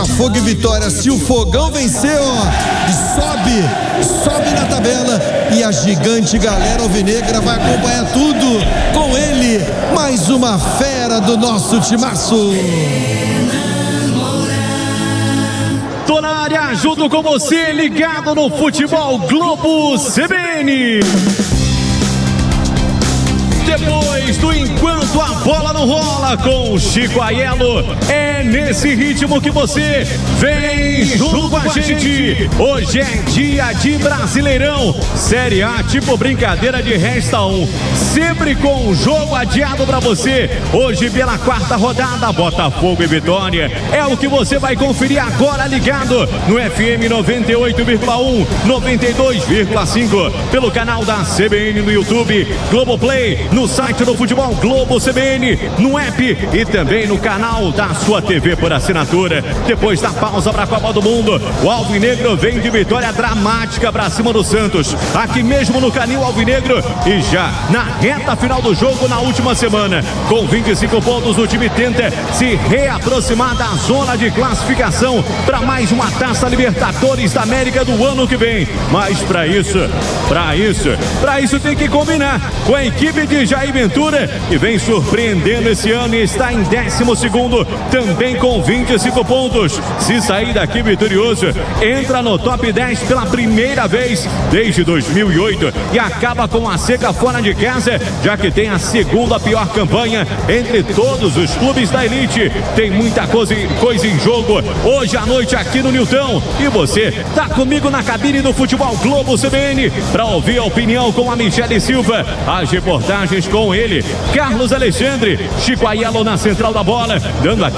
Fogo e Vitória, se o Fogão vencer, sobe na tabela, e a gigante galera alvinegra vai acompanhar tudo com ele, mais uma fera do nosso timaço. Tô na área junto com você, ligado no Futebol Globo CBN. Depois do Enquanto a Bola Não Rola com Chico Aiello, é nesse ritmo que você vem junto com a gente. Hoje é dia de Brasileirão, Série A, tipo brincadeira de Resta 1, sempre com um jogo adiado pra você. Hoje pela quarta rodada, Botafogo e Vitória, é o que você vai conferir agora, ligado no FM 98,1, 92,5, pelo canal da CBN no YouTube, Globoplay, no site do Futebol Globo CBN, no app e também no canal da sua TV por assinatura. Depois da pausa para a Copa do Mundo, o Alvinegro vem de vitória dramática para cima do Santos, aqui mesmo no Canil Alvinegro, e já na reta final do jogo na última semana, com 25 pontos, o time tenta se reaproximar da zona de classificação para mais uma Taça Libertadores da América do ano que vem. Mas para isso tem que combinar com a equipe de Jair Ventura, que vem surpreendendo esse ano e está em 12º, também com 25 pontos. Se sair daqui vitorioso, entra no top 10 pela primeira vez desde 2008 e acaba com a seca fora de casa, já que tem a segunda pior campanha entre todos os clubes da elite. Tem muita coisa em jogo hoje à noite aqui no Nilton, e você tá comigo na cabine do Futebol Globo CBN para ouvir a opinião com a Michele Silva, as reportagens com ele, Carlos Alexandre, Chico Aiello na central da bola, dando aqui